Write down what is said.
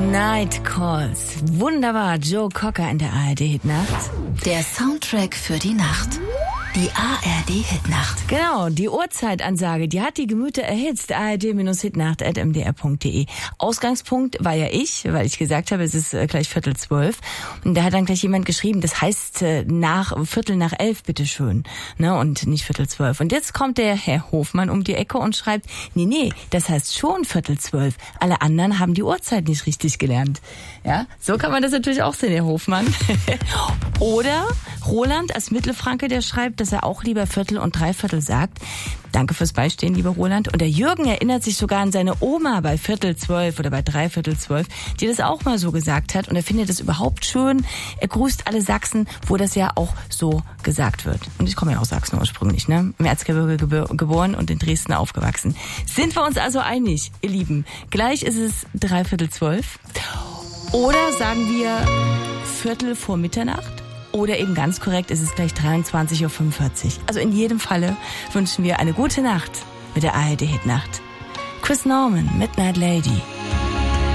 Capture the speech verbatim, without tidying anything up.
Night Calls. Wunderbar. Joe Cocker in der A R D-Hitnacht. Der Soundtrack für die Nacht. Die A R D-Hitnacht. Genau, die Uhrzeitansage, die hat die Gemüter erhitzt. A R D-Hitnacht at m d r punkt d e. Ausgangspunkt war ja ich, weil ich gesagt habe, es ist gleich Viertel zwölf. Und da hat dann gleich jemand geschrieben, das heißt nach Viertel nach elf, bitteschön. Ne, und nicht Viertel zwölf. Und jetzt kommt der Herr Hofmann um die Ecke und schreibt, nee, nee, das heißt schon Viertel zwölf. Alle anderen haben die Uhrzeit nicht richtig gelernt. Ja, so kann man das natürlich auch sehen, Herr Hofmann. Oder Roland als Mittelfranke, der schreibt, dass er auch lieber Viertel und Dreiviertel sagt. Danke fürs Beistehen, lieber Roland. Und der Jürgen erinnert sich sogar an seine Oma bei Viertel zwölf oder bei Dreiviertel zwölf, die das auch mal so gesagt hat. Und er findet es überhaupt schön. Er grüßt alle Sachsen, wo das ja auch so gesagt wird. Und ich komme ja aus Sachsen ursprünglich, ne? Im Erzgebirge geboren und in Dresden aufgewachsen. Sind wir uns also einig, ihr Lieben? Gleich ist es Dreiviertel zwölf. Oder sagen wir Viertel vor Mitternacht? Oder eben ganz korrekt ist es gleich dreiundzwanzig Uhr fünfundvierzig. Also in jedem Falle wünschen wir eine gute Nacht mit der A R D-Hitnacht. Chris Norman, Midnight Lady.